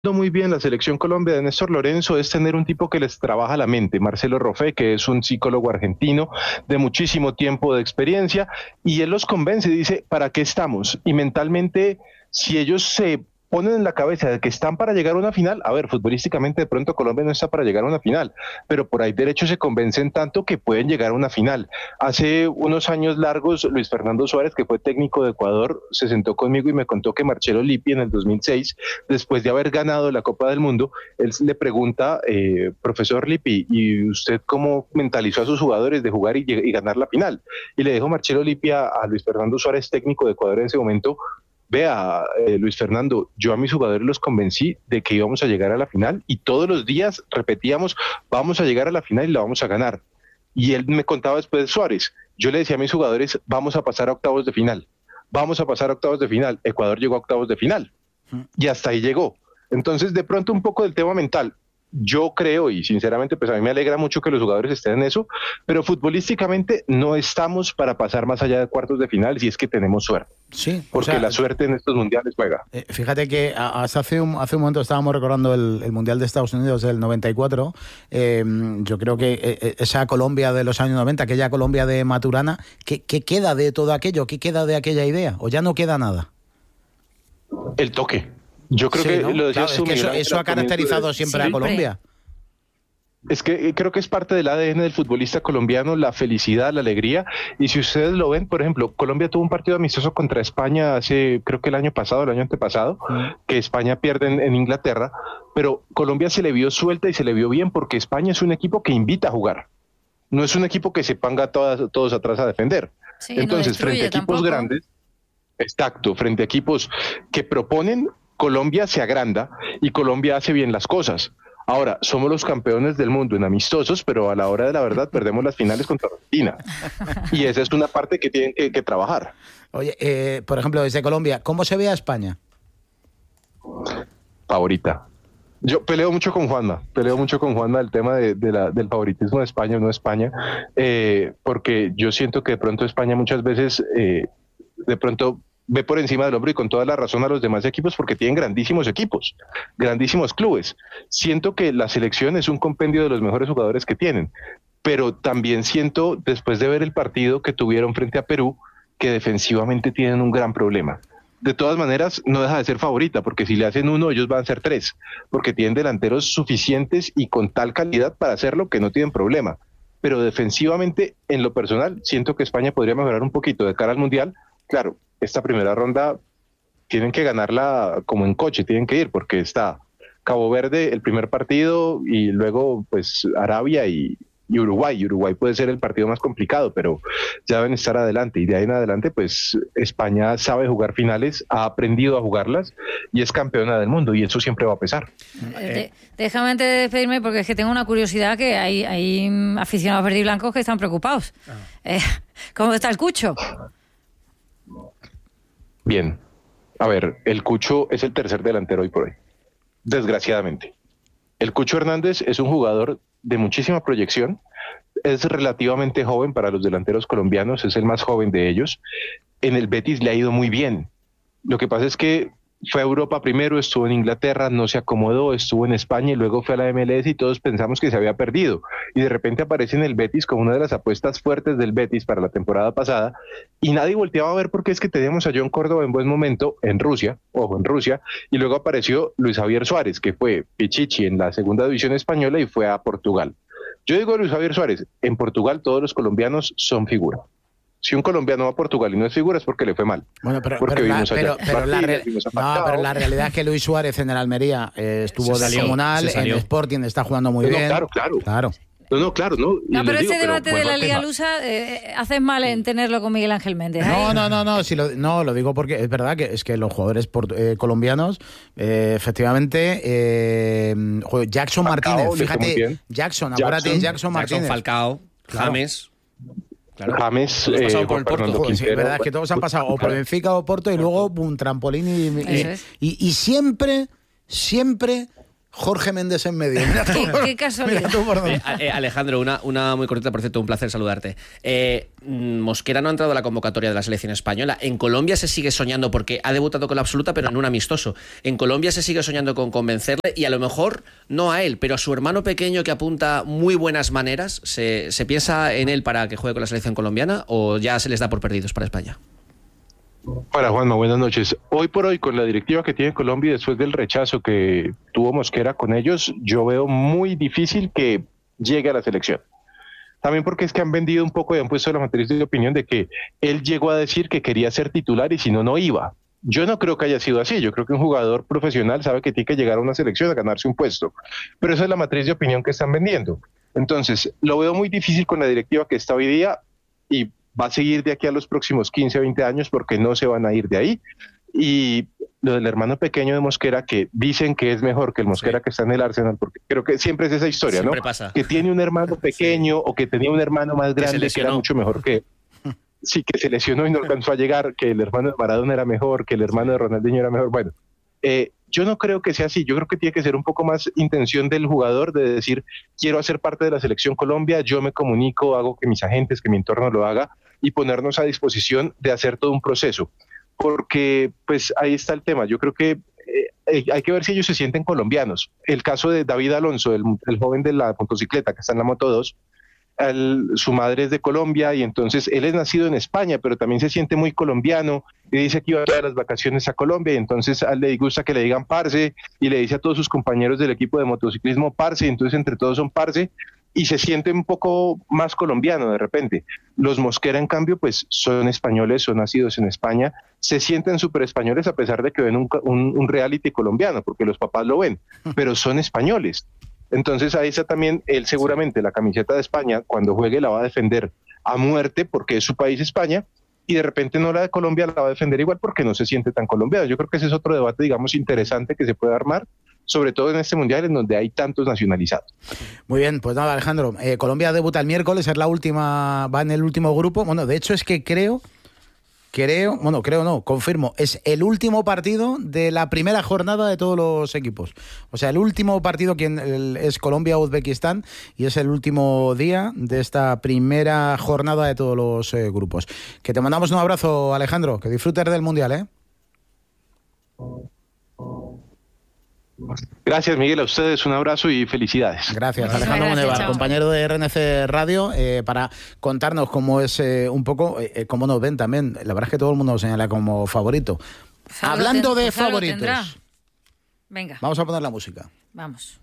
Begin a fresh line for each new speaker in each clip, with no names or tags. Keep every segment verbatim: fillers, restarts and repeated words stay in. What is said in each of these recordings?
muy bien la selección Colombia de Néstor Lorenzo es tener un tipo que les trabaja la mente, Marcelo Roffé, que es un psicólogo argentino de muchísimo tiempo de experiencia, y él los convence, dice, ¿para qué estamos? Y mentalmente, si ellos se ponen en la cabeza de que están para llegar a una final, a ver, futbolísticamente de pronto Colombia no está para llegar a una final, pero por ahí derecho se convencen tanto que pueden llegar a una final. Hace unos años largos, Luis Fernando Suárez, que fue técnico de Ecuador, se sentó conmigo y me contó que Marcelo Lippi en el dos mil seis, después de haber ganado la Copa del Mundo, él le pregunta, eh, profesor Lippi, ¿y usted cómo mentalizó a sus jugadores de jugar y, y ganar la final? Y le dijo Marcelo Lippi a, a Luis Fernando Suárez, técnico de Ecuador en ese momento: vea, eh, Luis Fernando, yo a mis jugadores los convencí de que íbamos a llegar a la final y todos los días repetíamos, vamos a llegar a la final y la vamos a ganar. Y él me contaba después de Suárez, yo le decía a mis jugadores, vamos a pasar a octavos de final, vamos a pasar a octavos de final. Ecuador llegó a octavos de final y hasta ahí llegó. Entonces, de pronto un poco del tema mental. Yo creo, y sinceramente, pues a mí me alegra mucho que los jugadores estén en eso, pero futbolísticamente no estamos para pasar más allá de cuartos de final si es que tenemos suerte.
Sí,
porque o sea, la suerte en estos mundiales juega.
Eh, fíjate que hasta hace un, hace un momento estábamos recordando el, el Mundial de Estados Unidos del noventa y cuatro. Eh, yo creo que eh, esa Colombia de los años noventa, aquella Colombia de Maturana, ¿qué, qué queda de todo aquello? ¿Qué queda de aquella idea? ¿O ya no queda nada?
El toque. Yo creo sí, que
¿no?
lo decía
claro, es que eso, eso ha caracterizado siempre, siempre a Colombia.
Es que creo que es parte del A D N del futbolista colombiano, la felicidad, la alegría. Y si ustedes lo ven, por ejemplo, Colombia tuvo un partido amistoso contra España hace, creo que el año pasado, el año antepasado, uh-huh. que España pierde en, en Inglaterra, pero Colombia se le vio suelta y se le vio bien porque España es un equipo que invita a jugar. No es un equipo que se ponga todas, todos atrás a defender. Sí, Entonces, no frente a equipos tampoco. grandes, exacto, frente a equipos que proponen, Colombia se agranda y Colombia hace bien las cosas. Ahora, somos los campeones del mundo en amistosos, pero a la hora de la verdad perdemos las finales contra Argentina. Y esa es una parte que tienen que, que trabajar.
Oye, eh, por ejemplo, desde Colombia, ¿cómo se ve a España?
Favorita. Yo peleo mucho con Juanma, peleo mucho con Juanma el tema de, de la, del favoritismo de España o no España, eh, porque yo siento que de pronto España muchas veces, eh, de pronto... ve por encima del hombro y con toda la razón a los demás equipos porque tienen grandísimos equipos, grandísimos clubes. Siento que la selección es un compendio de los mejores jugadores que tienen, pero también siento, después de ver el partido que tuvieron frente a Perú, que defensivamente tienen un gran problema. De todas maneras, no deja de ser favorita, porque si le hacen uno, ellos van a ser tres, porque tienen delanteros suficientes y con tal calidad para hacerlo que no tienen problema. Pero defensivamente, en lo personal, siento que España podría mejorar un poquito de cara al Mundial. Claro, esta primera ronda tienen que ganarla como en coche, tienen que ir, porque está Cabo Verde el primer partido y luego pues Arabia y, y Uruguay. Uruguay puede ser el partido más complicado, pero ya deben estar adelante, y de ahí en adelante pues España sabe jugar finales, ha aprendido a jugarlas y es campeona del mundo, y eso siempre va a pesar.
Eh, déjame antes de despedirme, porque es que tengo una curiosidad, que hay, hay aficionados verdiblancos que están preocupados. Ah. Eh, ¿Cómo está el Cucho?
Bien, a ver, el Cucho es el tercer delantero hoy por hoy, desgraciadamente. El Cucho Hernández es un jugador de muchísima proyección, es relativamente joven para los delanteros colombianos, es el más joven de ellos. En el Betis le ha ido muy bien. Lo que pasa es que fue a Europa primero, estuvo en Inglaterra, no se acomodó, estuvo en España y luego fue a la M L S y todos pensamos que se había perdido. Y de repente aparece en el Betis como una de las apuestas fuertes del Betis para la temporada pasada, y nadie volteaba a ver porque es que teníamos a John Córdoba en buen momento en Rusia, ojo, en Rusia, y luego apareció Luis Javier Suárez, que fue Pichichi en la segunda división española y fue a Portugal. Yo digo Luis Javier Suárez, en Portugal todos los colombianos son figura. Si un colombiano va a Portugal y no es figura es porque le fue mal.
Bueno, pero, pero, la, pero, pero, la, re, no, pero la realidad es que Luis Suárez en el Almería eh, estuvo de comunal, en el Sporting está jugando muy
no,
bien.
No, claro, claro.
claro.
No, no, claro, no.
No, pero ese
digo,
debate
pero,
de la Liga Lusa, eh, haces mal en tenerlo con Miguel Ángel Méndez.
No, no, no, no, si lo, no, lo digo porque es verdad que es que los jugadores port, eh, colombianos, eh, efectivamente, eh, Jackson Falcao, Martínez, fíjate, Jackson, acuérdate de Jackson Martínez.
Jackson, Falcao, claro. James.
Claro. James,
eh,
pasado
por el Porto.
Joder, sí, es verdad es que todos han pasado o por Benfica o Porto y luego un trampolín y, y, y, y siempre, siempre Jorge Méndez en medio. Mira tú,
¿Qué, qué casualidad.
Mira tú por dónde.
Eh, eh, Alejandro, una, una muy cortita, por cierto, un placer saludarte. Eh, Mosquera no ha entrado a la convocatoria de la selección española. En Colombia se sigue soñando, porque ha debutado con la absoluta, pero en un amistoso. En Colombia se sigue soñando con convencerle, y a lo mejor no a él, pero a su hermano pequeño que apunta muy buenas maneras. ¿Se, se piensa en él para que juegue con la selección colombiana o ya se les da por perdidos para España?
Hola Juanma, buenas noches. Hoy por hoy, con la directiva que tiene Colombia, después del rechazo que tuvo Mosquera con ellos, yo veo muy difícil que llegue a la selección. También porque es que han vendido un poco y han puesto la matriz de opinión de que él llegó a decir que quería ser titular y si no, no iba. Yo no creo que haya sido así. Yo creo que un jugador profesional sabe que tiene que llegar a una selección a ganarse un puesto. Pero esa es la matriz de opinión que están vendiendo. Entonces, lo veo muy difícil con la directiva que está hoy día y va a seguir de aquí a los próximos quince o veinte años porque no se van a ir de ahí. Y lo del hermano pequeño de Mosquera, que dicen que es mejor que el Mosquera sí. que está en el Arsenal, porque creo que siempre es esa historia, siempre ¿no?
Pasa.
Que tiene un hermano pequeño sí. o que tenía un hermano más grande que, que era mucho mejor que sí, que se lesionó y no alcanzó a llegar, que el hermano de Maradona era mejor, que el hermano de Ronaldinho era mejor. Bueno, eh, yo no creo que sea así. Yo creo que tiene que ser un poco más intención del jugador de decir, quiero hacer parte de la selección Colombia, yo me comunico, hago que mis agentes, que mi entorno lo haga, y ponernos a disposición de hacer todo un proceso. Porque, pues, ahí está el tema. Yo creo que eh, hay que ver si ellos se sienten colombianos. El caso de David Alonso, el, el joven de la motocicleta que está en la Moto dos, el, su madre es de Colombia y entonces él es nacido en España, pero también se siente muy colombiano y dice que iba a todas las vacaciones a Colombia y entonces a él le gusta que le digan parce y le dice a todos sus compañeros del equipo de motociclismo parce y entonces entre todos son parce y se siente un poco más colombiano de repente. Los Mosquera, en cambio, pues son españoles, son nacidos en España, se sienten súper españoles a pesar de que ven un, un, un reality colombiano, porque los papás lo ven, pero son españoles. Entonces ahí está también, él seguramente la camiseta de España, cuando juegue la va a defender a muerte porque es su país España, y de repente no la de Colombia la va a defender igual porque no se siente tan colombiano. Yo creo que ese es otro debate, digamos, interesante que se puede armar, sobre todo en este mundial en donde hay tantos nacionalizados.
Muy bien, pues nada, Alejandro, eh, Colombia debuta el miércoles, es la última, va en el último grupo. Bueno, de hecho es que creo, creo, bueno, creo no, confirmo, es el último partido de la primera jornada de todos los equipos. O sea, el último partido que es Colombia-Uzbekistán y es el último día de esta primera jornada de todos los eh, grupos. Que te mandamos un abrazo, Alejandro, que disfrutes del mundial, ¿eh?
Gracias, Miguel, a ustedes un abrazo y felicidades.
Gracias, Alejandro Monevar, compañero de R N C Radio, eh, para contarnos cómo es eh, un poco, eh, cómo nos ven también. La verdad es que todo el mundo nos señala como favorito.
Pues
Hablando
ten,
de
pues
favoritos,
venga,
vamos a poner la música.
Vamos.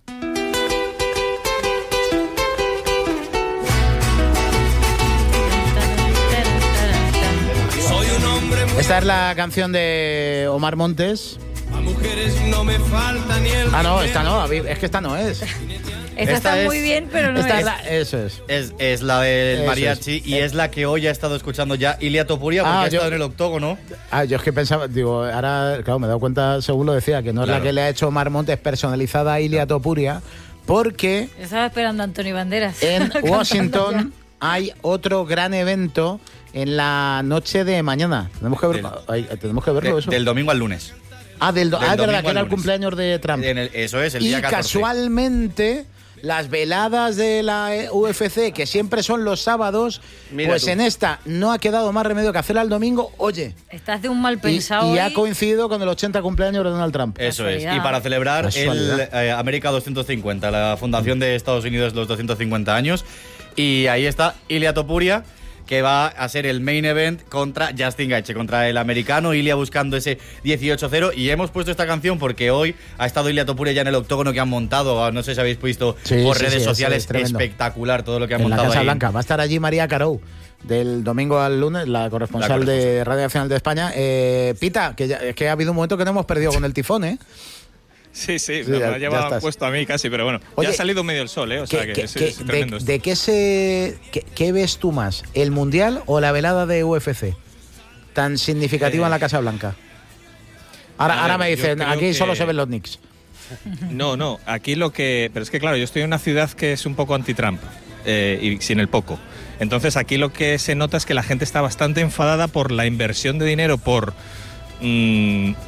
Esta es la canción de Omar Montes.
A mujeres no me falta ni el
Ah, no, esta no, es que esta no es.
Esta,
Esta
está
es-
muy bien, pero no
Esta
es.
es la- eso es.
Es, es la del
Eso
mariachi
es.
y es la que hoy ha estado escuchando ya Ilia Topuria porque
Ah,
ha
yo-
estado en el octógono.
Ah, yo es que pensaba, digo, ahora, claro, me he dado cuenta, según lo decía, que no es
Claro.
la que le ha hecho Omar Montes personalizada a Ilia Topuria, porque
Estaba esperando a Antonio Banderas.
en
Cantando
Washington hay otro gran evento en la noche de mañana. Tenemos que, ver,
Del-
ay, tenemos que verlo
De-
eso.
del domingo al lunes.
ah, del, do-
del
ah, es verdad,
domingo
que era
al
el
lunes.
cumpleaños de Trump.
En el- eso es, el
y
día catorce.
casualmente, las veladas de la U F C, que siempre son los sábados,
Mira
pues
tú.
en esta no ha quedado más remedio que hacerla el domingo. Oye,
Estás de un mal
y,
pensado.
y ha
hoy.
coincidido con el ochenta cumpleaños de Donald Trump.
Eso es.
Casualidad.
Y para celebrar el
Casualidad.
eh, América doscientos cincuenta, la fundación de Estados Unidos, los doscientos cincuenta años. Y ahí está Ilia Topuria, que va a ser el main event contra Justin Gaethje, contra el americano. Ilia buscando ese dieciocho cero. Y hemos puesto esta canción porque hoy ha estado Ilia Topuria ya en el octógono que han montado. No sé si habéis visto
Sí,
por
sí,
redes
sí, es-
sociales.
es tremendo.
Espectacular todo lo que han
En la
montado
Casa
ahí.
Blanca. Va a estar allí María Carou, del domingo al lunes, la corresponsal,
La corresponsal.
de Radio Nacional de España. Eh, Pita, que ya- es que ha habido un momento que no hemos perdido con el tifón, ¿eh?
Sí, sí,
Sí,
me
ya-
lo ha
ya
llevado
estás.
puesto a mí casi, pero bueno,
Oye,
ya ha salido medio el sol, ¿eh? O sea
¿Qué,
que
qué-
es,
qué-
es
de,
tremendo esto.
de qué, se, qué, qué ves tú más? ¿El Mundial o la velada de U F C? Tan significativa
Eh,
en la Casa Blanca. Ahora,
a
ahora
ver,
me
yo
dicen,
creo
aquí
que-
solo se ven los Knicks.
No, no, aquí lo que... Pero es que claro, yo estoy en una ciudad que es un poco anti-Trump, eh, y sin el poco. Entonces aquí lo que se nota es que la gente está bastante enfadada por la inversión de dinero, por... mm,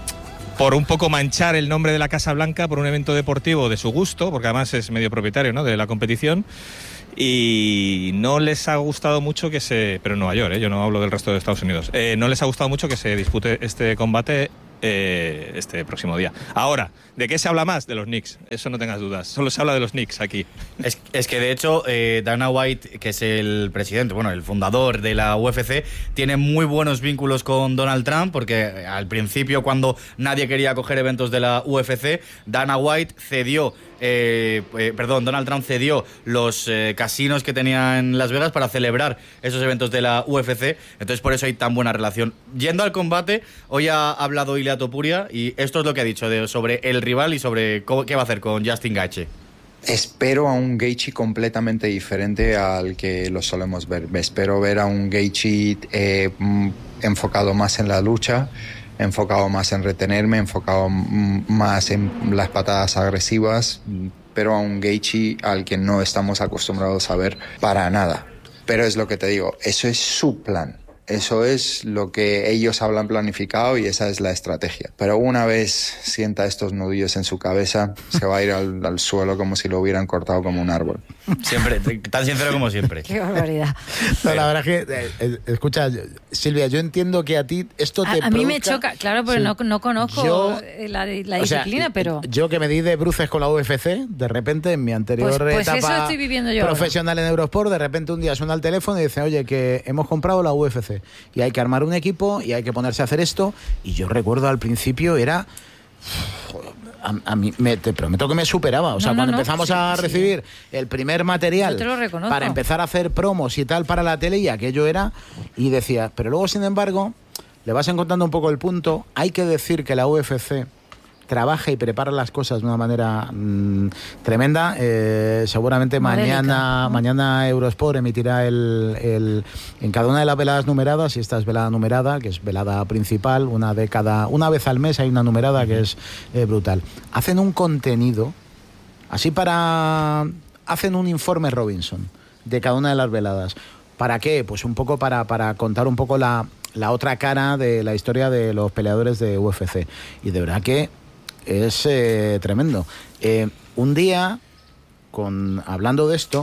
por un poco manchar el nombre de la Casa Blanca por un evento deportivo de su gusto, porque además es medio propietario, ¿no?, de la competición. Y no les ha gustado mucho que se... Pero en Nueva York, ¿eh? Yo no hablo del resto de Estados Unidos. Eh, no les ha gustado mucho que se dispute este combate eh, este próximo día. Ahora, ¿de qué se habla más? De los Knicks. Eso no tengas dudas. Solo se habla de los Knicks aquí.
Es, es que de hecho eh, Dana White, que es el presidente, bueno, el fundador de la U F C, tiene muy buenos vínculos con Donald Trump, porque al principio, cuando nadie quería coger eventos de la U F C, Dana White cedió Eh, eh, perdón, Donald Trump cedió los eh, casinos que tenía en Las Vegas para celebrar esos eventos de la U F C, entonces por eso hay tan buena relación. Yendo al combate, hoy ha hablado Ilia Topuria y esto es lo que ha dicho de, sobre el rival y sobre cómo, qué va a hacer con Justin Gaethje.
Espero a un Gaethje completamente diferente al que lo solemos ver. Espero ver a un Gaethje eh, enfocado más en la lucha, enfocado más en retenerme, enfocado más en las patadas agresivas, pero a un Gaethje al que no estamos acostumbrados a ver para nada. Pero es lo que te digo, eso es su plan. Eso es lo que ellos hablan planificado y esa es la estrategia. Pero una vez sienta estos nudillos en su cabeza, se va a ir al, al suelo como si lo hubieran cortado como un árbol.
Siempre, tan sincero como siempre.
Qué barbaridad.
No, la verdad es que, eh, eh, escucha, Silvia, yo entiendo que a ti esto te
A, a mí me
produzca...
choca, claro, porque
Sí.
no, no conozco
Yo-
la, la
O sea,
disciplina, pero...
yo que me di de bruces con la U F C, de repente en mi anterior
Pues- pues eso
etapa
estoy viviendo yo
profesional en Eurosport, de repente un día suena el teléfono y dice, oye, que hemos comprado la U F C y hay que armar un equipo y hay que ponerse a hacer esto. Y yo recuerdo al principio era... A, a mí, me, te prometo que me superaba. O sea,
No, no,
cuando
no,
empezamos
sí,
a
sí.
recibir el primer material
Yo te lo reconozco.
para empezar a hacer promos y tal para la tele, y aquello era... Y decía, pero luego, sin embargo, le vas encontrando un poco el punto. Hay que decir que la U F C trabaja y prepara las cosas de una manera mmm, tremenda. Eh, seguramente
Modélica,
mañana
¿no?
mañana Eurosport emitirá el, el en cada una de las veladas numeradas, y esta es velada numerada, que es velada principal, una de cada una vez al mes hay una numerada que es eh, brutal. Hacen un contenido así para hacen un informe Robinson de cada una de las veladas. ¿Para qué? Pues un poco para para contar un poco la la otra cara de la historia de los peleadores de U F C, y de verdad que es eh, tremendo. Eh, un día, con, hablando de esto,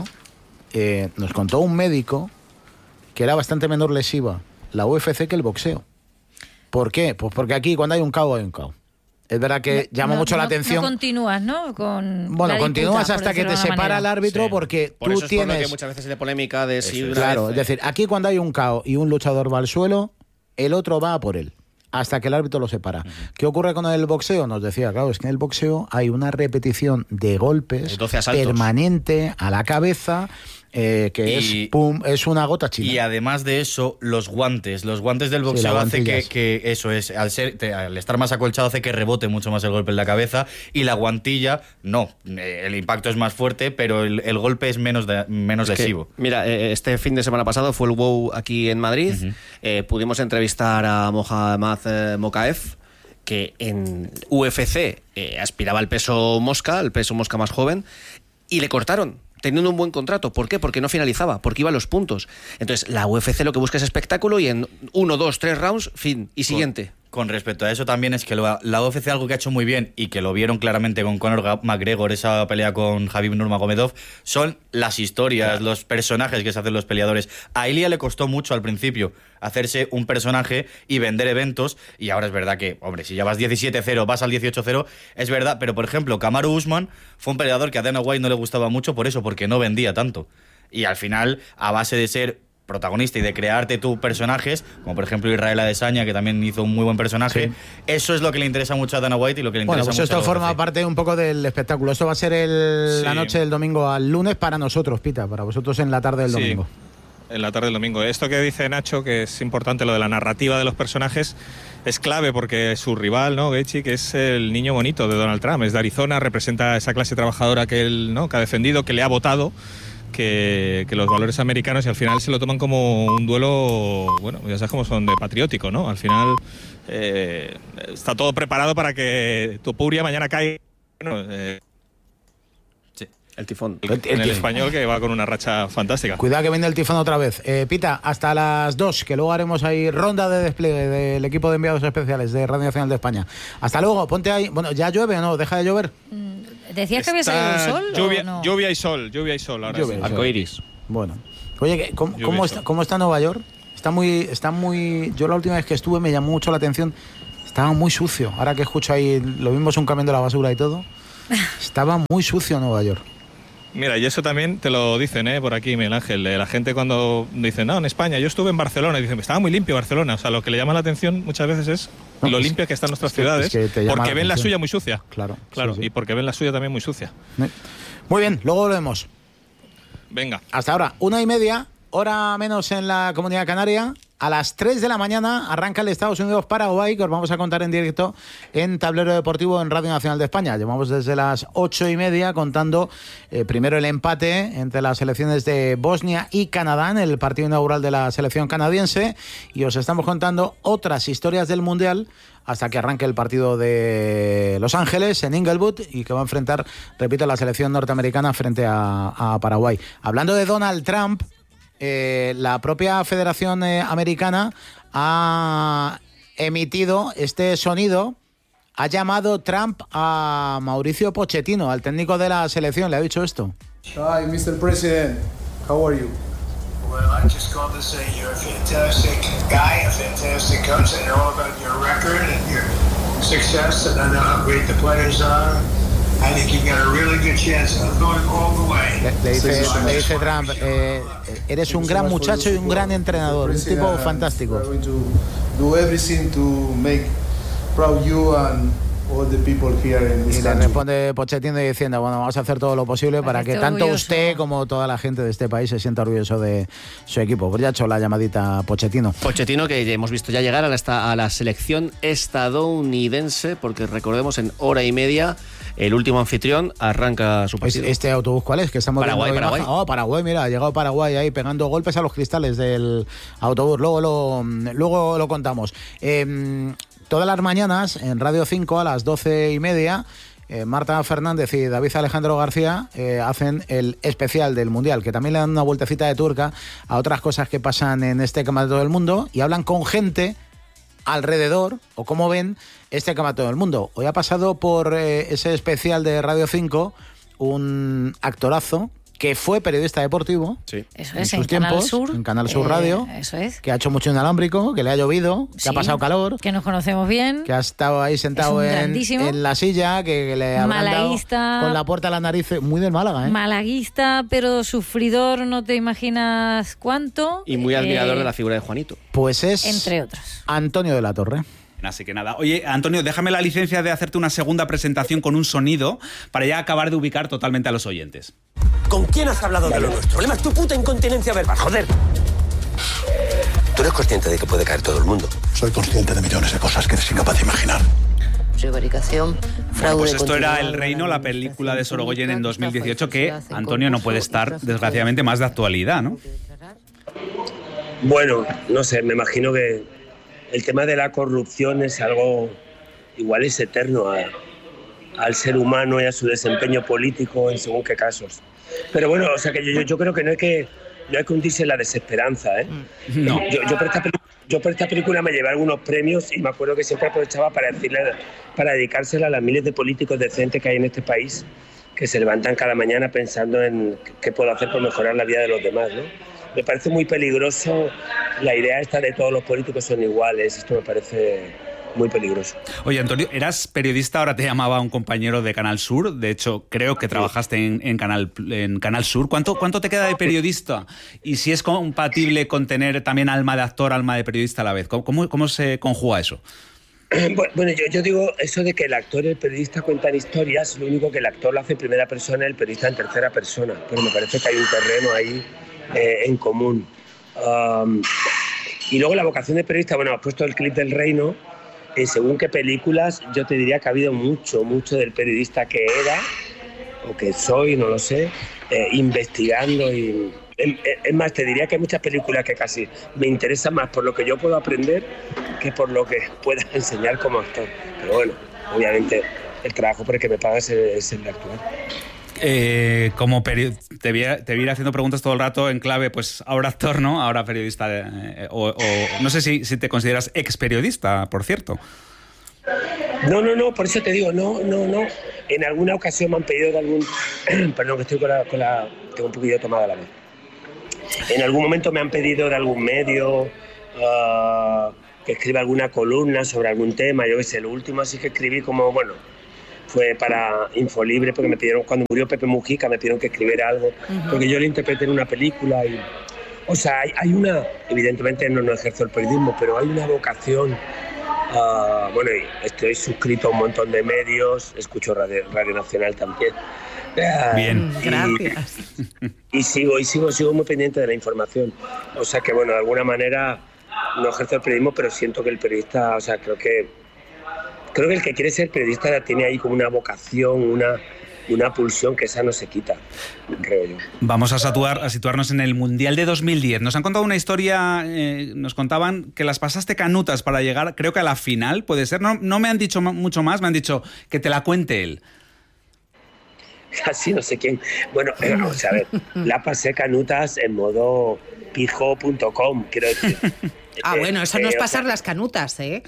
eh, nos contó un médico que era bastante menor lesiva la U F C que el boxeo. ¿Por qué? Pues porque aquí cuando hay un KO hay un KO. Es verdad que llama
No-
mucho la
no-
atención.
No continúas, ¿no? Con
Bueno,
la
continúas
disputa,
hasta
por
que te
decirlo de una
separa el
manera.
árbitro,
Sí.
porque
Por
tú
eso es por lo
tienes...
que muchas veces hay de polémica de si... una
Claro,
vez,
es decir, aquí cuando hay un KO y un luchador va al suelo, el otro va a por él, hasta que el árbitro lo separa. Uh-huh. ¿Qué ocurre con el boxeo? Nos decía, claro, es que en el boxeo hay una repetición de golpes
doce asaltos.
permanente a la cabeza, eh, que
Y-
es pum, es una gota china.
Y además de eso, los guantes. Los guantes del boxeo
las
hace que,
guantillas.
que eso es, al, ser, te- al estar más acolchado hace que rebote mucho más el golpe en la cabeza, y la guantilla, no. Eh, El impacto es más fuerte, pero el, el golpe es menos, de- menos
Es que,
lesivo.
mira, eh, este fin de semana pasado fue el WOW aquí en Madrid.
Ujú.
Eh, pudimos entrevistar a Mohammad eh, Mokaev, que en U F C eh, aspiraba al peso mosca, el peso mosca más joven, y le cortaron, teniendo un buen contrato. ¿Por qué? Porque no finalizaba, porque iba a los puntos. Entonces, la U F C lo que busca es espectáculo, y en uno, dos, tres rounds, fin, y siguiente.
Con respecto a eso también es que lo- la U F C algo que ha hecho muy bien, y que lo vieron claramente con Conor Ga- McGregor, esa pelea con Khabib Nurmagomedov, son las historias, claro, los personajes que se hacen los peleadores. A Ilia le costó mucho al principio hacerse un personaje y vender eventos, y ahora es verdad que, hombre, si ya vas diecisiete cero, vas al dieciocho cero, es verdad, pero por ejemplo, Kamaru Usman fue un peleador que a Dana White no le gustaba mucho por eso, porque no vendía tanto. Y al final, a base de ser protagonista y de crearte tus personajes, como por ejemplo Israel Adesanya, que también hizo un muy buen personaje, sí, eso es lo que le interesa mucho a Dana White y lo que le interesa
bueno, pues
mucho
esto
a la
forma
U F C.
parte un poco del espectáculo. Esto va a ser el,
Sí.
la noche del domingo al lunes para nosotros, Pita, para vosotros en la tarde del
Sí.
domingo.
En la tarde del domingo. Esto que dice Nacho, que es importante, lo de la narrativa de los personajes, es clave porque su rival, ¿no? Gaethje, que es el niño bonito de Donald Trump, es de Arizona, representa a esa clase trabajadora que él, ¿no?, que ha defendido, que le ha votado, que, que los valores americanos, y al final se lo toman como un duelo, bueno, ya sabes cómo son, de patriótico, ¿no? Al final eh, está todo preparado para que Topuria mañana caiga. Bueno, eh,
Sí.
El tifón.
El, el en el Español, que va con una racha fantástica.
Cuidado que viene el tifón otra vez. Eh, Pita, hasta las dos, que luego haremos ahí ronda de despliegue del equipo de enviados especiales de Radio Nacional de España. Hasta luego, ponte ahí. Bueno, ¿ya llueve o no? ¿Deja de llover?
¿Decías que había salido el sol
lluvia,
o no?
Lluvia y sol, lluvia y sol ahora.
Lluvia,
sí.
Arcoiris.
Bueno. Oye, ¿cómo, cómo, está, ¿cómo está Nueva York? Está muy, está muy... Yo la última vez que estuve me llamó mucho la atención. Estaba muy sucio. Ahora que escucho ahí, lo mismo es un camión de la basura y todo. Estaba muy sucio Nueva York.
Mira, y eso también te lo dicen, ¿eh? Por aquí, Miguel Ángel. La gente cuando dice, no, en España, yo estuve en Barcelona, y dicen, estaba muy limpio Barcelona. O sea, lo que le llama la atención muchas veces es no, lo limpia que están nuestras
es que,
ciudades,
es que
porque la ven la suya muy sucia.
Claro.
Claro,
sí, sí.
Y porque ven la suya también muy sucia.
Muy bien, luego volvemos.
Venga.
Hasta ahora, una y media, hora menos en la Comunidad Canaria. A las tres de la mañana arranca el Estados Unidos-Paraguay, que os vamos a contar en directo en Tablero Deportivo en Radio Nacional de España. Llevamos desde las ocho y media contando eh, primero el empate entre las selecciones de Bosnia y Canadá en el partido inaugural de la selección canadiense, y os estamos contando otras historias del Mundial hasta que arranque el partido de Los Ángeles en Inglewood, y que va a enfrentar, repito, la selección norteamericana frente a, a Paraguay. Hablando de Donald Trump, Eh, la propia Federación eh, Americana ha emitido este sonido. Ha llamado Trump a Mauricio Pochettino, al técnico de la selección. Le ha dicho esto.
Hi, mister President. How are you?
Well, I just called to say you're a fantastic guy, a fantastic coach. I know about your record and your success, and I know how great the players are. I think you've got a really good chance of going all the way.
Le, le, dice, le dice Trump, eh, eres un gran muchacho y un gran entrenador, un tipo fantástico. Y le responde Pochettino diciendo, bueno, vamos a hacer todo lo posible para que tanto usted como toda la gente de este país se sienta orgulloso de su equipo. Pues ya ha hecho la llamadita Pochettino.
Pochettino, que hemos visto ya llegar a la, a la selección estadounidense, porque recordemos, en hora y media el último anfitrión arranca su partido.
¿Este autobús cuál es? Que estamos
Paraguay,
viendo
Paraguay.
Oh, Paraguay, mira, ha llegado Paraguay ahí pegando golpes a los cristales del autobús. Luego lo, luego lo contamos. Eh, todas las mañanas en Radio cinco a las doce y media, eh, Marta Fernández y David Alejandro García eh, hacen el especial del Mundial, que también le dan una vueltecita de turca a otras cosas que pasan en este campeonato del mundo, y hablan con gente alrededor, o cómo ven este campeonato del mundo. Hoy ha pasado por eh, ese especial de Radio cinco un actorazo que fue periodista deportivo,
sí.
Eso
en
es,
sus
en
tiempos,
Canal Sur,
en Canal Sur
eh,
Radio,
eso es.
que ha hecho mucho inalámbrico, que le ha llovido, que
sí,
ha pasado calor,
que nos conocemos bien,
que ha estado ahí sentado en, en la silla, que le ha
malaguista,
con la puerta a la nariz, muy del Málaga, ¿eh?
Malaguista, pero sufridor, no te imaginas cuánto.
Y muy admirador
eh,
de la figura de Juanito.
Pues es
entre otros.
Antonio de la Torre.
Así que nada. Oye, Antonio, déjame la licencia de hacerte una segunda presentación con un sonido para ya acabar de ubicar totalmente a los oyentes.
¿Con quién has hablado de lo nuestro? El problema es tu puta incontinencia verbal, joder. Tú eres consciente de que puede caer todo el mundo.
Soy consciente de millones de cosas que eres incapaz de imaginar.
Prevaricación, fraude.
Bueno, pues esto era El Reino, la película de Sorogoyen en dos mil dieciocho, que, Antonio, no puede estar, desgraciadamente, más de actualidad, ¿no?
Bueno, no sé, me imagino que el tema de la corrupción es algo, igual es eterno a, al ser humano y a su desempeño político en según qué casos. Pero bueno, o sea que yo, yo creo que no hay que, no hay que hundirse en la desesperanza, ¿eh?
No.
Yo, yo, por esta, yo por esta película me llevé algunos premios y me acuerdo que siempre aprovechaba para decirle, para dedicársela a las miles de políticos decentes que hay en este país, que se levantan cada mañana pensando en qué puedo hacer por mejorar la vida de los demás, ¿no? Me parece muy peligroso la idea esta de todos los políticos son iguales. Esto me parece muy peligroso.
Oye, Antonio, eras periodista, ahora te llamaba un compañero de Canal Sur. De hecho, creo que trabajaste en, en, Canal, en Canal Sur. ¿Cuánto, ¿Cuánto te queda de periodista? Y si es compatible con tener también alma de actor, alma de periodista a la vez. ¿Cómo, cómo se conjuga eso?
Bueno, yo, yo digo eso de que el actor y el periodista cuentan historias. Lo único que el actor lo hace en primera persona y el periodista en tercera persona. Pero me parece que hay un terreno ahí Eh, en común. Um, y luego la vocación de periodista, bueno, has puesto el clip del Reino, eh, según qué películas, yo te diría que ha habido mucho, mucho del periodista que era, o que soy, no lo sé, eh, investigando y... Es más, te diría que hay muchas películas que casi me interesan más por lo que yo puedo aprender que por lo que pueda enseñar como actor. Pero bueno, obviamente el trabajo por el que me pagas es el de actuar.
Eh, como te vi, te vi haciendo preguntas todo el rato en clave, pues ahora actor, ¿no? Ahora periodista. Eh, o, o no sé si, si te consideras ex periodista, por cierto.
No, no, no, por eso te digo, no, no, no. En alguna ocasión me han pedido de algún... Perdón, que estoy con la, con la... Tengo un poquillo tomada la vez. En algún momento me han pedido de algún medio uh, que escriba alguna columna sobre algún tema, yo qué sé, lo último así que escribí como, bueno... fue para Infolibre, porque me pidieron, cuando murió Pepe Mujica, me pidieron que escribiera algo, uh-huh. porque yo le interpreté en una película y, o sea, hay, hay una, evidentemente no, no ejerzo el periodismo, pero hay una vocación, uh, bueno, estoy suscrito a un montón de medios, escucho Radio, Radio Nacional también. Uh,
Bien,
y,
gracias.
Y, y sigo, y sigo, sigo muy pendiente de la información, o sea que, bueno, de alguna manera no ejerzo el periodismo, pero siento que el periodista, o sea, creo que Creo que el que quiere ser periodista tiene ahí como una vocación, una, una pulsión que esa no se quita, creo yo.
Vamos a, situar, a situarnos en el Mundial de dos mil diez. Nos han contado una historia, eh, nos contaban que las pasaste canutas para llegar, creo que a la final, ¿puede ser? No, no me han dicho mucho más, me han dicho que te la cuente él.
Casi no sé quién. Bueno, eh, vamos a ver, la pasé canutas en modo pijo punto com, quiero decir.
Ah,
eh,
bueno, eso
eh,
no es
o
pasar
sea,
las canutas, ¿eh?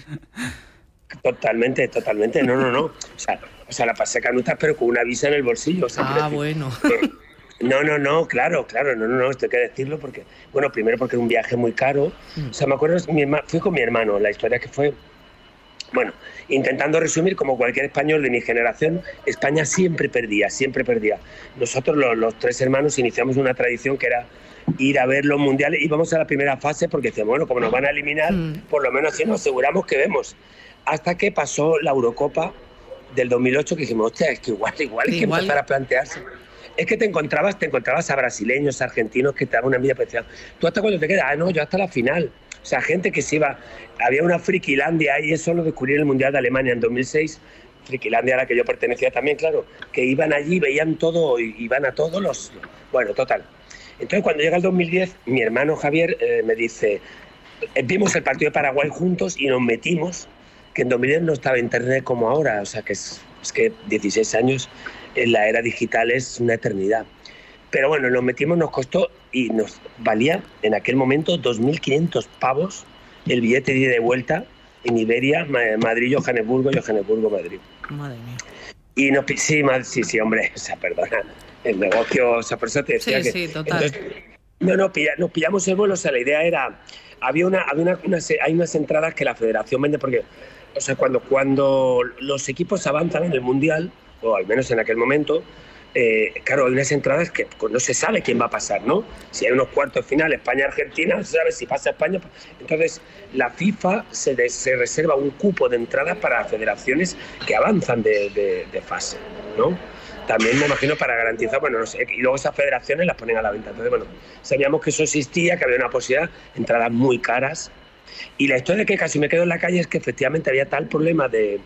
Totalmente, totalmente, no, no, no. O sea, o sea, la pasé canutas, pero con una visa en el bolsillo. O sea,
ah, bueno.
Eh, no, no, no, claro, claro, no, no, no, esto hay que decirlo porque, bueno, primero porque era un viaje muy caro. O sea, me acuerdo, mi hermano, fui con mi hermano, la historia que fue, bueno, intentando resumir, como cualquier español de mi generación, España siempre perdía, siempre perdía. Nosotros, los, los tres hermanos, iniciamos una tradición que era ir a ver los mundiales, íbamos a la primera fase porque decíamos, bueno, como nos van a eliminar, mm. por lo menos así nos aseguramos que vemos. Hasta que pasó la Eurocopa del dos mil ocho, que dijimos, hostia, es que igual, igual hay que igual. empezar a plantearse. Es que te encontrabas, te encontrabas a brasileños, argentinos que te daban una envidia especial. Tú hasta cuando te quedas, ah, no, yo hasta la final. O sea, gente que se iba, había una frikilandia y eso lo descubrí en el Mundial de Alemania en dos mil seis, frikilandia a la que yo pertenecía también, claro, que iban allí, veían todo, iban a todos los... Bueno, total. Entonces, cuando llega el dos mil diez, mi hermano Javier eh, me dice, vimos el partido de Paraguay juntos y nos metimos, que en dos mil diez no estaba internet como ahora, o sea que es, es que dieciséis años en la era digital es una eternidad. Pero bueno, nos metimos, nos costó y nos valía en aquel momento dos mil quinientos pavos el billete de ida y de vuelta en Iberia, Madrid, Johannesburgo, Johannesburgo, Madrid.
Madre mía.
Y nos, sí, sí, sí, hombre, o sea, perdona, el negocio, o sea, por eso te decía
sí,
que...
Sí, total.
Entonces, no, no, pilla, nos pillamos el vuelo, o sea, la idea era... Había una, había una, una, hay unas entradas que la federación vende porque, o sea, cuando, cuando los equipos avanzan en el Mundial, o al menos en aquel momento, eh, claro, hay unas entradas que no se sabe quién va a pasar, ¿no? Si hay unos cuartos final, España-Argentina, no se sabe si pasa España. Entonces, la FIFA se, de, se reserva un cupo de entradas para federaciones que avanzan de, de, de fase, ¿no? También me imagino para garantizar, bueno, no sé, y luego esas federaciones las ponen a la venta. Entonces, bueno, sabíamos que eso existía, que había una posibilidad, entradas muy caras. Y la historia de que casi me quedo en la calle es que efectivamente había tal problema de,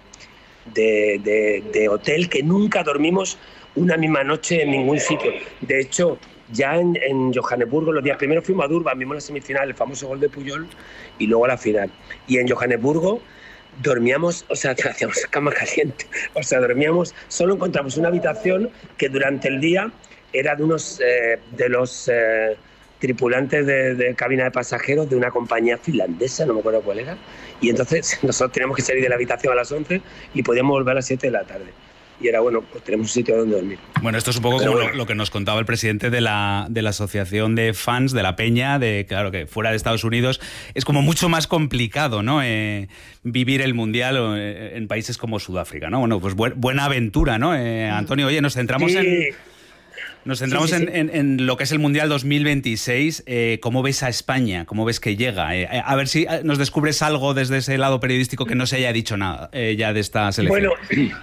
de, de, de hotel que nunca dormimos una misma noche en ningún sitio. De hecho, ya en, en Johannesburgo, los días primeros fuimos a Durban, vimos la semifinal, el famoso gol de Puyol, y luego la final. Y en Johannesburgo dormíamos, o sea, hacíamos cama caliente, o sea, dormíamos, solo encontramos una habitación que durante el día era de unos eh, de los eh, tripulantes de, de cabina de pasajeros de una compañía finlandesa, no me acuerdo cuál era, y entonces nosotros teníamos que salir de la habitación a las once y podíamos volver a las siete de la tarde. Y era, bueno, pues tenemos un sitio donde dormir.
Bueno, esto es un poco Pero como bueno. lo, lo que nos contaba el presidente de la, de la asociación de fans de la Peña, de claro que fuera de Estados Unidos es como mucho más complicado, ¿no? Eh, vivir el Mundial eh, en países como Sudáfrica, ¿no? Bueno, pues bu buena aventura, ¿no? Eh, Antonio, oye, nos centramos sí. en... Nos centramos sí, sí, sí. En, en, en lo que es el Mundial dos mil veintiséis. Eh, ¿Cómo ves a España? ¿Cómo ves que llega? Eh, a ver si nos descubres algo desde ese lado periodístico que no se haya dicho nada eh, ya de esta selección.
Bueno...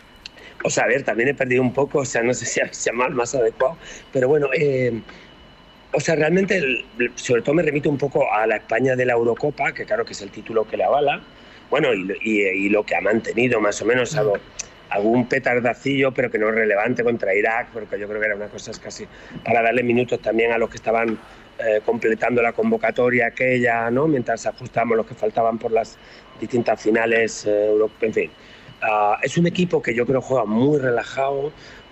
O sea, a ver, también he perdido un poco, o sea, no sé si sea más, más adecuado, pero bueno, eh, o sea, realmente, el, sobre todo me remito un poco a la España de la Eurocopa, que claro que es el título que le avala, bueno, y, y, y lo que ha mantenido más o menos, algo, algún petardacillo, pero que no es relevante contra Irak, porque yo creo que era una cosa casi para darle minutos también a los que estaban eh, completando la convocatoria aquella, ¿no? Mientras ajustábamos los que faltaban por las distintas finales, eh, en fin. Uh, es un equipo que yo creo juega muy relajado,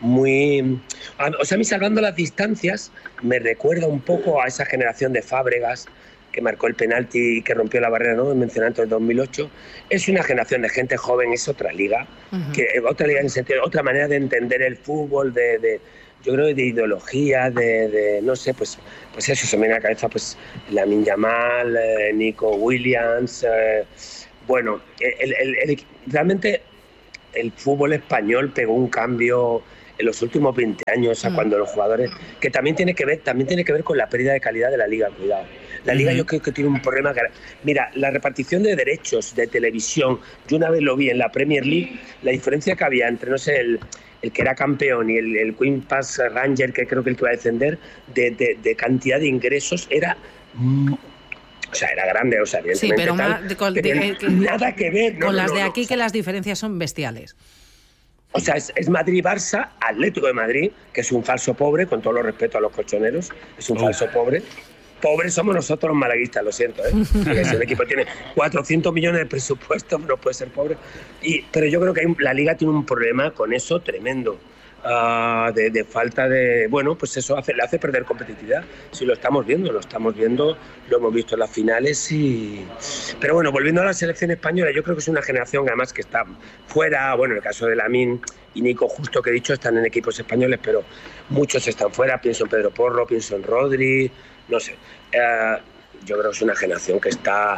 muy... O sea, a mí, salvando las distancias, me recuerda un poco a esa generación de Fábregas que marcó el penalti y que rompió la barrera, ¿no? Mencionando en dos mil ocho. Es una generación de gente joven, es otra liga, uh-huh. que otra liga en el sentido, otra manera de entender el fútbol, de, de yo creo de ideología, de, de no sé, pues, pues eso, se me viene a la cabeza, pues Lamine Yamal, eh, Nico Williams, eh, bueno, el, el, el, realmente el fútbol español pegó un cambio en los últimos veinte años, o sea, uh-huh. cuando los jugadores, que también tiene que ver, también tiene que ver con la pérdida de calidad de la liga, cuidado. La Liga yo creo que tiene un problema. Mira, la repartición de derechos de televisión, yo una vez lo vi en la Premier League, la diferencia que había entre, no sé, el, el que era campeón y el, el Queen Pass Ranger, que creo que el que iba a descender, de, de, de cantidad de ingresos, era... Mm, o sea, era grande, o sea, evidentemente.
Sí, pero
tal,
más, de, con,
de,
de, que,
nada que ver.
Con
no,
las
no,
de
no,
aquí,
o sea,
que las diferencias son bestiales.
O sea, es, es Madrid-Barça, Atlético de Madrid, que es un falso pobre, con todo lo respeto a los colchoneros, es un oh. falso pobre. Pobres somos nosotros los malaguistas, lo siento, ¿eh? Porque si el equipo tiene cuatrocientos millones de presupuesto, no puede ser pobre. Y, pero yo creo que hay, la Liga tiene un problema con eso tremendo, uh, de, de falta de... Bueno, pues eso hace, le hace perder competitividad. Si lo estamos viendo, lo estamos viendo, lo hemos visto en las finales y... Pero bueno, volviendo a la selección española, yo creo que es una generación además que está fuera, bueno, en el caso de Lamine y Nico, justo que he dicho, están en equipos españoles, pero muchos están fuera. Pienso en Pedro Porro, pienso en Rodri... No sé, eh, yo creo que es una generación que está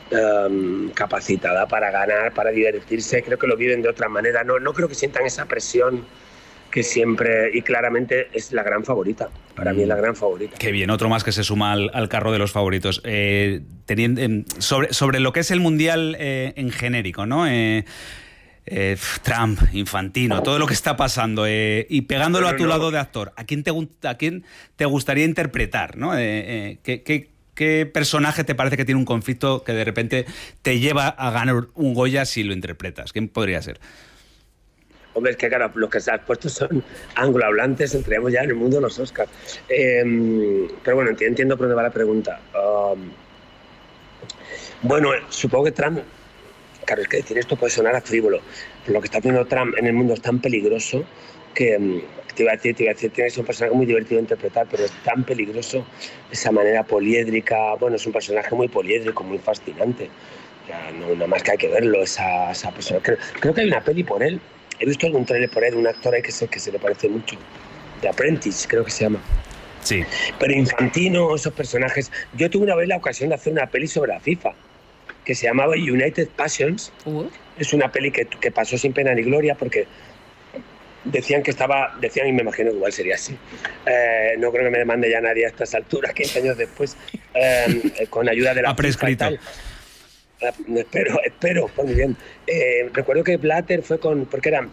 um, capacitada para ganar, para divertirse, creo que lo viven de otra manera, no, no creo que sientan esa presión que siempre, y claramente es la gran favorita, para mm. mí es la gran favorita.
Qué bien, otro más que se suma al, al carro de los favoritos. Eh, teniendo, eh, sobre, sobre lo que es el Mundial eh, en genérico, ¿no? Eh, Eh, Trump, Infantino, todo lo que está pasando eh, y pegándolo no, no, a tu no. lado de actor, ¿a quién te, a quién te gustaría interpretar? ¿No? Eh, eh, ¿qué, qué, ¿Qué personaje te parece que tiene un conflicto que de repente te lleva a ganar un Goya si lo interpretas? ¿Quién podría ser?
Hombre, es que claro, los que se han puesto son anglohablantes, entremos ya en el mundo de los Oscars. Eh, pero bueno, entiendo por dónde va la pregunta. Um, bueno, supongo que Trump... Claro, es que decir esto puede sonar a frívolo, pero lo que está haciendo Trump en el mundo es tan peligroso que te iba a decir, te iba a decir, tiene que ser un personaje muy divertido de interpretar, pero es tan peligroso esa manera poliédrica. Bueno, es un personaje muy poliédrico, muy fascinante. Ya, no, nada más que hay que verlo, esa, esa persona. Creo, creo que hay una peli por él. He visto algún trailer por él, un actor ahí que se, que se le parece mucho. The Apprentice, creo que se llama.
Sí.
Pero Infantino, esos personajes. Yo tuve una vez la ocasión de hacer una peli sobre la FIFA, que se llamaba United Passions. Uh-huh. Es una peli que, que pasó sin pena ni gloria porque decían que estaba, decían, y me imagino que igual sería así, eh, no creo que me demande ya nadie a estas alturas, quince años después, eh, con ayuda de la
ha prescrito.
FIFA y tal. Eh, espero, espero, pues muy bien. Eh, recuerdo que Blatter fue con, porque eran,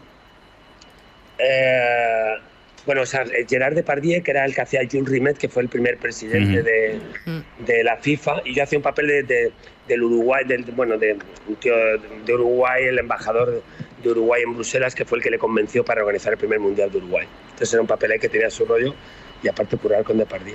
eh, bueno, o sea, Gerard Depardieu, que era el que hacía Jules Rimet, que fue el primer presidente uh-huh. de, de la FIFA, y yo hacía un papel de, de del Uruguay, del, bueno, de un tío de Uruguay, el embajador de Uruguay en Bruselas, que fue el que le convenció para organizar el primer Mundial de Uruguay. Entonces era un papel ahí que tenía su rollo, y aparte curar con Depardieu.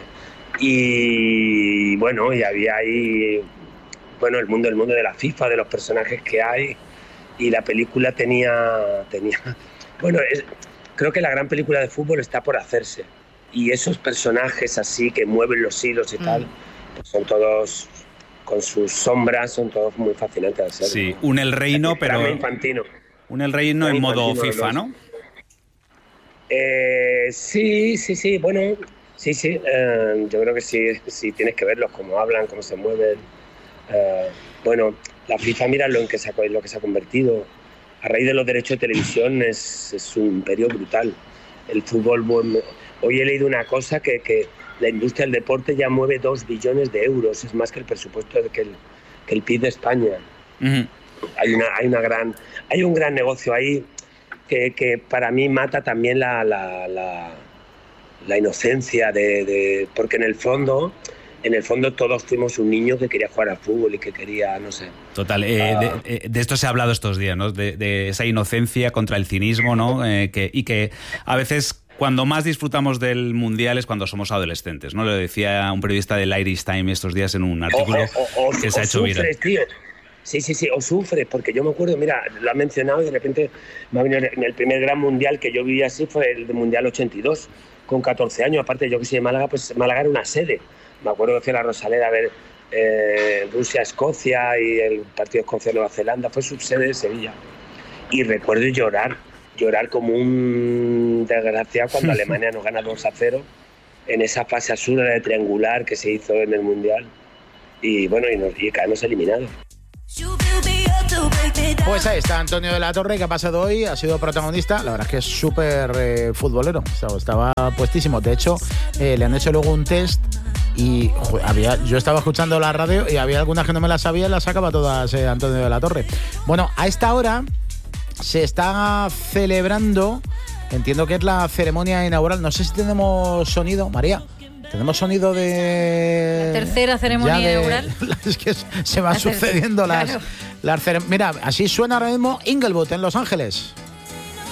Y bueno, y había ahí, bueno, el mundo, el mundo de la FIFA, de los personajes que hay, y la película tenía, tenía bueno, es, creo que la gran película de fútbol está por hacerse, y esos personajes así que mueven los hilos y mm. tal, pues son todos... con sus sombras, son todos muy fascinantes de hacer.
Sí, un El Reino, pero...
Infantino.
Un El Reino en modo FIFA, ¿no?
Eh, sí, sí, sí, bueno, sí, sí, eh, yo creo que sí, sí, tienes que verlos, cómo hablan, cómo se mueven. Eh, bueno, la FIFA, mira lo en que se ha, lo que se ha convertido. A raíz de los derechos de televisión es, es un imperio brutal. El fútbol, bueno, hoy he leído una cosa que... que la industria del deporte ya mueve dos billones de euros, es más que el presupuesto que el, que el P I B de España. Uh-huh. Hay, una, hay, una gran, hay un gran negocio ahí que, que para mí mata también la, la, la, la inocencia, de, de, porque en el fondo... En el fondo todos fuimos un niño que quería jugar al fútbol y que quería, no sé...
Total, eh, uh, de, de esto se ha hablado estos días, ¿no? De, de esa inocencia contra el cinismo, ¿no? Eh, que, y que a veces... Cuando más disfrutamos del Mundial es cuando somos adolescentes, ¿no? Lo decía un periodista del Irish Times estos días en un artículo
o, o, o,
que se
o
ha hecho
sufres,
viral.
Tío. Sí, sí, sí, o sufres, porque yo me acuerdo, mira, lo ha mencionado y de repente me ha venido el primer gran mundial que yo viví así fue el Mundial ochenta y dos, con catorce años. Aparte, yo que soy de Málaga, pues Málaga era una sede. Me acuerdo que fui a la Rosaleda a ver eh, Rusia-Escocia y el partido Escocia-Nueva Zelanda, fue subsede de Sevilla. Y recuerdo llorar, llorar como un desgraciado cuando Alemania nos gana dos a cero en esa fase absurda de triangular que se hizo en el Mundial. Y bueno, y, nos, y caemos eliminados.
Pues ahí está Antonio de la Torre, que ha pasado hoy, ha sido protagonista. La verdad es que es súper eh, futbolero, estaba, estaba puestísimo. De hecho, eh, le han hecho luego un test y joder, había, yo estaba escuchando la radio y había algunas que no me las sabía y las sacaba todas eh, Antonio de la Torre. Bueno, a esta hora se está celebrando, entiendo que es la ceremonia inaugural. No sé si tenemos sonido, María. Tenemos sonido de...
La tercera ceremonia
de,
inaugural.
Es que se van
la
sucediendo
tercera,
las,
claro.
las... Mira, así suena ahora mismo Inglewood en Los Ángeles.